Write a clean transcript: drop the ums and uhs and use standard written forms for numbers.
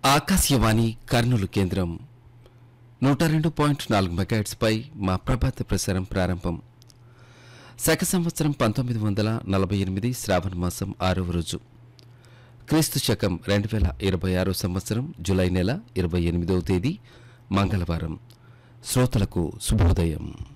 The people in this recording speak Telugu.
ఆకాశవాణి కర్నూలు కేంద్రం 102.4 మెగాహెర్ట్జ్పై మా ప్రభాత ప్రసారం ప్రారంభం. శక సంవత్సరం 1948 శ్రావణ మాసం 6వ రోజు, క్రీస్తు శకం 2026 సంవత్సరం జూలై నెల 28వ తేదీ మంగళవారం. శ్రోతలకు శుభోదయం.